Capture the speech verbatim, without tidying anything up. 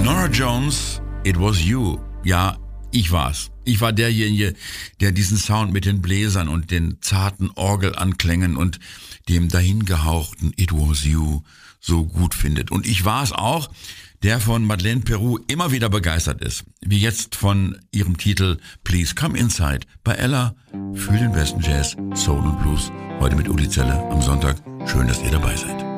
Norah Jones, It Was You. Ja, ich war's. Ich war derjenige, der diesen Sound mit den Bläsern und den zarten Orgelanklängen und dem dahingehauchten It Was You so gut findet. Und ich war es auch, der von Madeleine Peru immer wieder begeistert ist. Wie jetzt von ihrem Titel Please Come Inside bei Ella für den besten Jazz, Soul und Blues. Heute mit Uli Zeller am Sonntag. Schön, dass ihr dabei seid.